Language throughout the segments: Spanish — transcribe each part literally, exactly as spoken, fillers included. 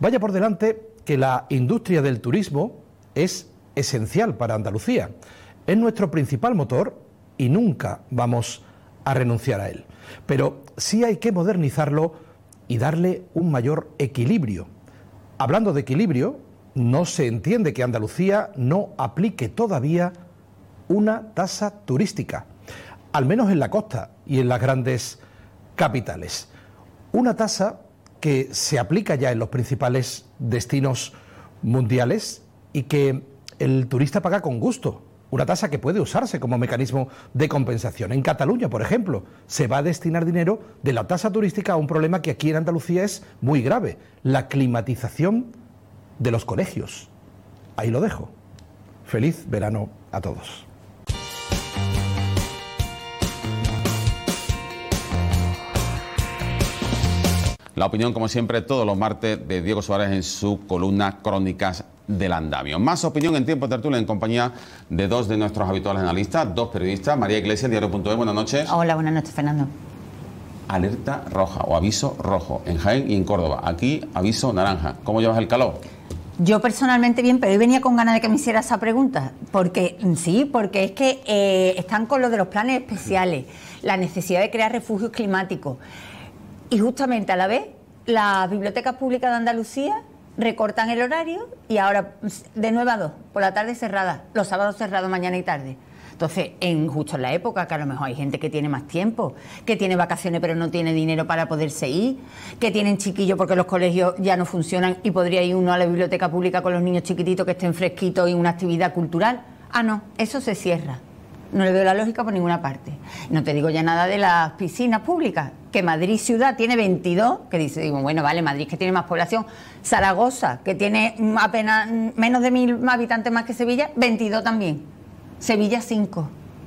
Vaya por delante que la industria del turismo es esencial para Andalucía. Es nuestro principal motor y nunca vamos a renunciar a él. Pero sí hay que modernizarlo y darle un mayor equilibrio. Hablando de equilibrio, no se entiende que Andalucía no aplique todavía una tasa turística, al menos en la costa y en las grandes capitales. Una tasa que se aplica ya en los principales destinos mundiales y que el turista paga con gusto. Una tasa que puede usarse como mecanismo de compensación. En Cataluña, por ejemplo, se va a destinar dinero de la tasa turística a un problema que aquí en Andalucía es muy grave: la climatización de los colegios. Ahí lo dejo. Feliz verano a todos. La opinión, como siempre, todos los martes de Diego Suárez en su columna Crónicas del Andamio. Más opinión en Tiempo Tertulia en compañía de dos de nuestros habituales analistas, dos periodistas. María Iglesias, Diario punto es, buenas noches. Hola, buenas noches, Fernando. Alerta roja o aviso rojo en Jaén y en Córdoba. Aquí, aviso naranja. ¿Cómo llevas el calor? Yo personalmente bien, pero hoy venía con ganas de que me hiciera esa pregunta, porque sí, porque es que eh, están con lo de los planes especiales, la necesidad de crear refugios climáticos, y justamente a la vez las bibliotecas públicas de Andalucía recortan el horario y ahora de nueve a dos, por la tarde cerrada, los sábados cerrados mañana y tarde. Entonces, en justo en la época, que a lo mejor hay gente que tiene más tiempo, que tiene vacaciones pero no tiene dinero para poderse ir, que tienen chiquillos porque los colegios ya no funcionan y podría ir uno a la biblioteca pública con los niños chiquititos que estén fresquitos y una actividad cultural. Ah, no, eso se cierra. No le veo la lógica por ninguna parte. No te digo ya nada de las piscinas públicas, que Madrid ciudad tiene veintidós, que dice, digo, bueno, vale, Madrid que tiene más población, Zaragoza, que tiene apenas menos de mil habitantes más que Sevilla, veintidós también. Sevilla cinco.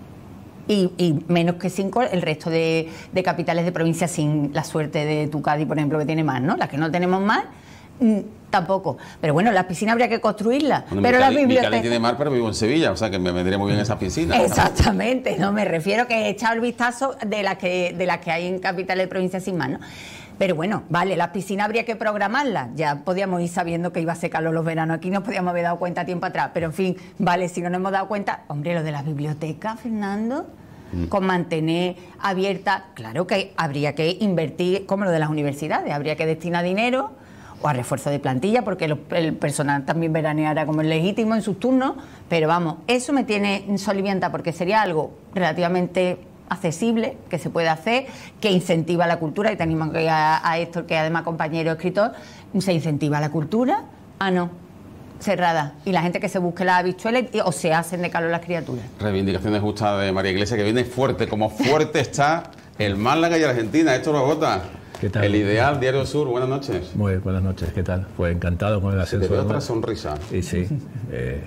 Y, y menos que cinco el resto de, de capitales de provincia, sin la suerte de tu Cádiz, por ejemplo, que tiene más, ¿no? Las que no tenemos más, mmm, tampoco. Pero bueno, las piscinas habría que construirlas. Bueno, pero Micali, las bibliotecas... Micali tiene mar, pero vivo en Sevilla, o sea que me vendría muy bien esas piscinas. Exactamente, no, me refiero que he echado el vistazo de las que, de las que hay en capitales de provincia sin más, ¿no? Pero bueno, vale, las piscinas habría que programarlas. Ya podíamos ir sabiendo que iba a ser calor los veranos. Aquí nos podíamos haber dado cuenta tiempo atrás. Pero en fin, vale, si no nos hemos dado cuenta... Hombre, lo de las bibliotecas, Fernando, mm. con mantener abierta... Claro que habría que invertir, como lo de las universidades, habría que destinar dinero o a refuerzo de plantilla, porque lo, el personal también veraneará como es legítimo en sus turnos. Pero vamos, eso me tiene solivianta, porque sería algo relativamente... accesible, que se puede hacer, que incentiva la cultura, y tenemos a, a Héctor, que además compañero escritor, se incentiva la cultura, ah no, cerrada, y la gente que se busque las habichuelas y, o se hacen de calor las criaturas. Reivindicaciones justas de María Iglesias, que viene fuerte, como fuerte está el Málaga y Argentina. Héctor Babota, ¿qué tal? El Ideal, Diario Sur, buenas noches. Muy buenas noches, ¿qué tal? Pues encantado con el ascenso. Te veo otra sonrisa. Y sí, eh,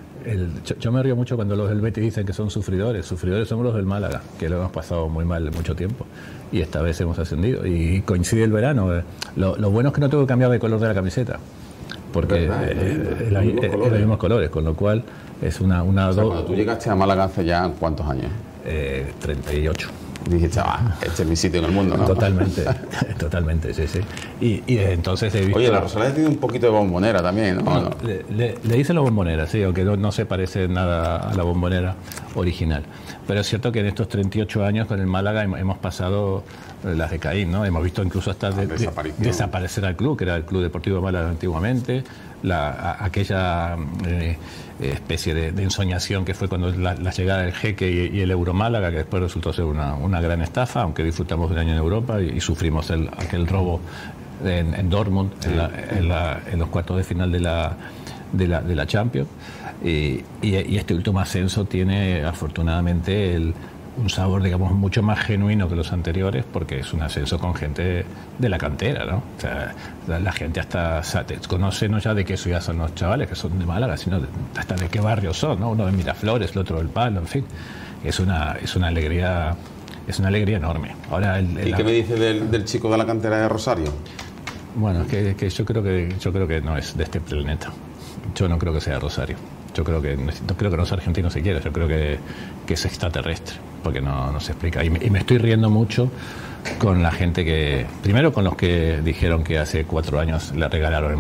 El, yo, yo me río mucho cuando los del Betis dicen que son sufridores. Sufridores somos los del Málaga, que lo hemos pasado muy mal mucho tiempo. Y esta vez hemos ascendido. Y coincide el verano. Lo, lo bueno es que no tengo que cambiar de color de la camiseta, porque ¿verdad? eh, es, la, es, es los mismos colores, con lo cual es una... una o sea, do... cuando tú llegaste a Málaga hace ya ¿cuántos años? Eh, treinta y ocho. Dijiste, ah, este es mi sitio en el mundo, ¿no? Totalmente, totalmente, sí, sí. Y, y entonces he visto... Oye, la Rosaleda tiene un poquito de bombonera también, ¿no? No, le, le, le dicen la bombonera, sí, aunque no, no se parece nada a la bombonera original. Pero es cierto que en estos treinta y ocho años con el Málaga hemos pasado las de Caín, ¿no? Hemos visto incluso hasta de, de, desaparecer al club, que era el Club Deportivo de Málaga antiguamente, la, a, aquella eh, especie de, de ensoñación que fue cuando la, la llegada del Jeque y, y el Euro Málaga, que después resultó ser una, una gran estafa, aunque disfrutamos de un año en Europa y, y sufrimos el, aquel robo en, en Dortmund, en, la, en, la, en los cuartos de final de la, de la, de la Champions. Y, y, y este último ascenso tiene afortunadamente el, un sabor, digamos, mucho más genuino que los anteriores, porque es un ascenso con gente de la cantera, ¿no? O sea, la, la gente hasta o sea, te conoce no ya de qué ciudad son los chavales que son de Málaga, sino de, hasta de qué barrio son, ¿no? Uno de Miraflores, el otro del Palo, en fin. Es una, es una alegría, es una alegría enorme. Ahora el, el, ¿Y qué me dice del, del chico de la cantera de Rosario? Bueno, es que, que yo creo que yo creo que no es de este planeta. Yo no creo que sea Rosario. Yo creo que no creo que no es argentino siquiera. Yo creo que, que es extraterrestre, porque no, no se explica. Y me, y me estoy riendo mucho con la gente que... Primero con los que dijeron que hace cuatro años le regalaron